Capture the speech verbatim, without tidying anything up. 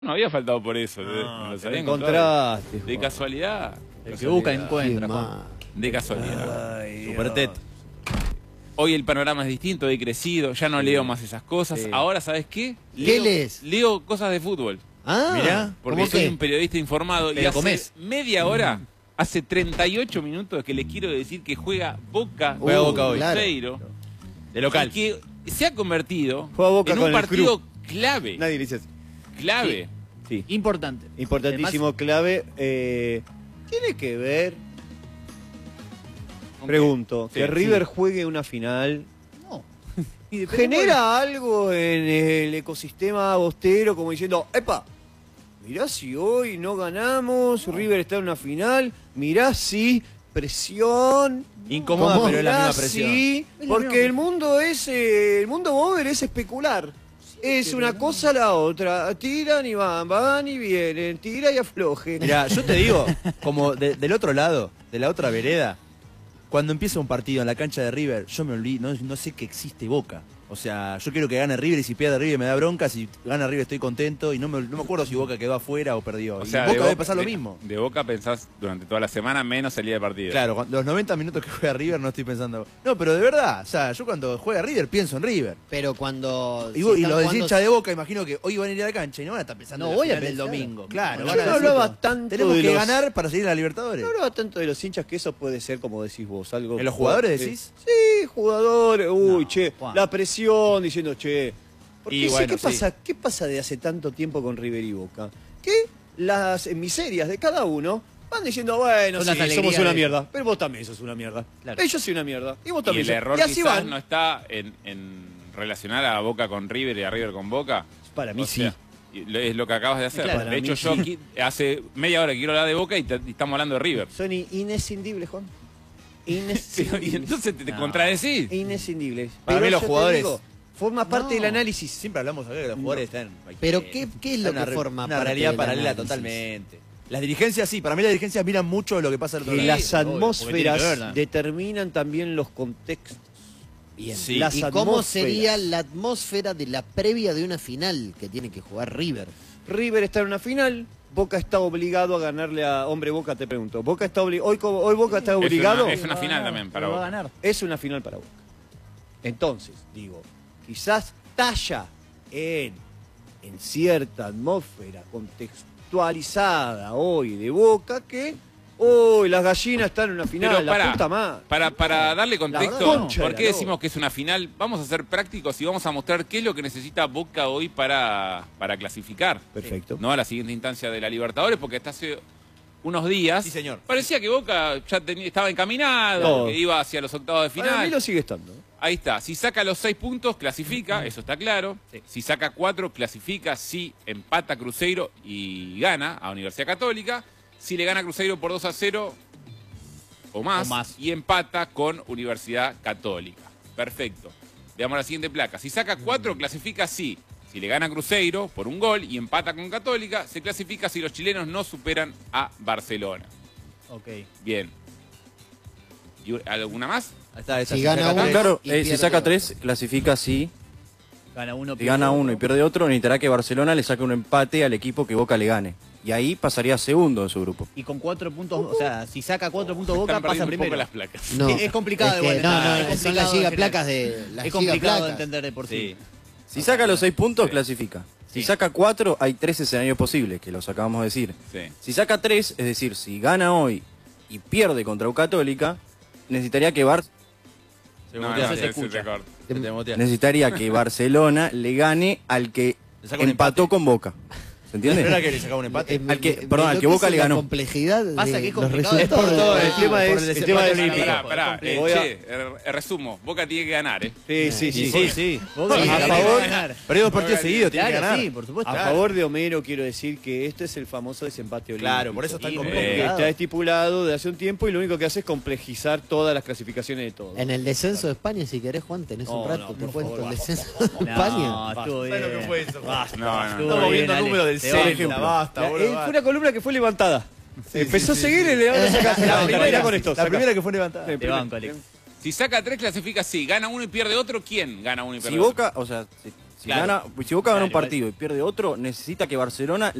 No había faltado por eso. No, ¿Lo te sabían encontraste, de, de casualidad. El que busca encuentra, Qué Juan. mal. De casualidad. Ay, Super Dios. Tet. Hoy el panorama es distinto, he crecido, ya no Sí. leo más esas cosas. Sí. Ahora, ¿sabes qué? ¿Qué Leo, lees? Leo cosas de fútbol. Ah, Mirá, Porque ¿cómo soy qué? un periodista informado. Y Pero hace comés. media hora, hace treinta y ocho minutos que le quiero decir que juega Boca, Juega Uh, Boca hoy. claro. Cruzeiro, De local. y que se ha convertido Juega Boca en con un el partido clave. Nadie dice eso. Clave. Sí. Importante. Importantísimo, Además, clave. Eh, tiene que ver, ¿Con pregunto, Sí, que sí. River juegue una final. no. Y depende ¿Genera algo en el ecosistema bostero como diciendo, epa, mirá si hoy no ganamos, River está en una final, mirá si presión... Incómoda, ¿Cómo? pero es la Mirá misma presión. si, Es la porque misma el mundo es, eh, el mundo mover es especular. Es pero una no. cosa a la otra. Tiran y van, van y vienen, tira y afloje. Mira, yo te digo, como de- del otro lado, de la otra vereda, cuando empieza un partido en la cancha de River, yo me olvido, no, no sé que existe Boca. O sea, yo quiero que gane River y si pierde River me da bronca, si gana River estoy contento y no me, no me acuerdo si Boca quedó afuera o perdió. O Y sea, Boca de debe Boca- pasar lo de- mismo. De Boca pensás durante toda la semana menos el día de partido. Claro, cuando- los noventa minutos que juega River no estoy pensando. No, pero de verdad, o sea, yo cuando juega River pienso en River. Pero cuando... Y, si vos- y están los jugando- hinchas de Boca, imagino que hoy van a ir a la cancha y no van a estar pensando No en la voy a final del pensar. domingo. Claro, Yo van a no decir, hablaba tanto tenemos de que los- ganar para seguir a la Libertadores. No hablaba tanto de los hinchas que eso puede ser, como decís vos, algo... ¿En los jugadores eh, decís? Sí, jugadores, uy, No, che, Juan. la presión, diciendo, che... Porque Y sí, bueno, ¿qué, sí. pasa, ¿qué pasa de hace tanto tiempo con River y Boca? Que las miserias de cada uno van diciendo, bueno, Son las sí, alegrías somos una de- mierda, pero vos también sos una mierda. Claro. Eh, yo soy una mierda, y vos Y también el sos. error Y así quizás van. no está en, en relacionar a Boca con River y a River con Boca. Para mí O sea, sí. y lo- es lo que acabas de hacer. Claro, de para hecho, mí yo sí. aquí, hace media hora que quiero hablar de Boca y, te- y estamos hablando de River. Son i- inescindibles, Juan. Pero, Inescindibles. y entonces te, te No. contradecís. Inescindibles. Para Pero mí los yo te jugadores- digo, forma parte No. del análisis. Siempre hablamos acá que los jugadores están. Pero ¿qué- qué es lo una que re- forma Una parte realidad del paralela análisis? totalmente. Las dirigencias sí, para mí las dirigencias miran mucho lo que pasa al otro Que lado. las obvio, porque tiene que atmósferas ver, ¿no? determinan también los contextos. Bien. Sí. Las ¿Y cómo atmósferas. sería la atmósfera de la previa de una final que tiene que jugar River? River está en una final, Boca está obligado a ganarle a... Hombre, Boca, te pregunto. ¿Boca está obli- hoy, como- hoy Boca está Es una- obligado? es una final también para Pero va a Boca. ganar. Es una final para Boca. Entonces, digo, quizás talla en, en cierta atmósfera contextualizada hoy de Boca que hoy las gallinas están en una final, Pero la para, puta madre. para, para darle contexto, verdad, concha ¿por de qué la decimos lora. que es una final? Vamos a ser prácticos y vamos a mostrar qué es lo que necesita Boca hoy para, para clasificar. Perfecto. ¿No? A la siguiente instancia de la Libertadores, porque hasta hace unos días Sí, señor. parecía que Boca ya tenía, estaba encaminado, No. que iba hacia los octavos de Para mí final. lo sigue estando. Ahí está. Si saca los seis puntos, clasifica, eso está claro. Si saca cuatro, clasifica. Si empata Cruzeiro y gana a Universidad Católica. Si le gana a Cruzeiro por dos a cero o más, O más. y empata con Universidad Católica. Perfecto. Veamos la siguiente placa. Si saca cuatro, clasifica sí. Si le gana a Cruzeiro por un gol y empata con Católica, se clasifica si los chilenos no superan a Barcelona. Ok. Bien. ¿Y alguna más? Ahí está, esa Si sí gana saca uno, tres. Claro, y eh, si pierde saca otro. tres, clasifica sí. Gana uno, Si pierde gana otro. uno y pierde otro, necesitará que Barcelona le saque un empate al equipo que Boca le gane. Y ahí pasaría segundo en su grupo. Y con cuatro puntos, o sea, si saca cuatro puntos Boca, Están pasa perdiendo un poco primero. las placas. No, Es complicado es que- igual, No, está- no, es son complicado las en gigaplacas de las Es complicado de gigaplacas. entender de por sí. Si saca los seis puntos, clasifica. Si Sí. saca cuatro, hay tres escenarios posibles, que los acabamos de decir. Sí. Si saca tres, es decir, si gana hoy y pierde contra U Católica, necesitaría que Bar Se No, mutea. no, se se- se escucha. te corta. Se te mutea. necesitaría que Barcelona le gane al que Le saca un empató empate. con Boca. ¿Se ¿No era entiende? que le sacaba un empate? Eh, me- Al que- me- perdón, me al que enloquece Boca le la ganó. complejidad Pasa de que es los complicado. resultados. Es por todo, de- el tema por es el el desempate tema olímpico. olímpico. Pará, pará, eh, Voy a- che, eh, resumo, Boca tiene que ganar, ¿eh? Sí, sí, sí. Y sí, sí. Boca Sí, tiene a que favor- ganar. Perdió dos partidos seguidos, tiene que Claro, ganar. sí, por supuesto. A Claro. favor de Homero quiero decir que este es el famoso desempate olímpico. Claro, por eso está Sí, complicado. Que eh, está estipulado de hace un tiempo y lo único que hace es complejizar todas las clasificaciones de todo. En el descenso de España, si querés, Juan, tenés No, un rato, no, te por cuento favor, el basta. descenso de No, España. estuvo bien. ¿Sabes lo que fue eso? Basta. No, no, Estuvo no. Estamos bien, viendo Ale. números del Te banco. Celta, basta, La- boludo. eh, fue una columna que fue levantada. Empezó a sí, seguir y le van a sacar. La La primera primera con esto. La saca. primera que fue levantada. Sí. Te banco, Alex. Si saca tres, clasifica sí. Gana uno y pierde otro, ¿quién gana uno y pierde Si otro? Boca, o sea, si, Si, Claro. gana, si Boca gana un Claro, igual. partido y pierde otro, necesita que Barcelona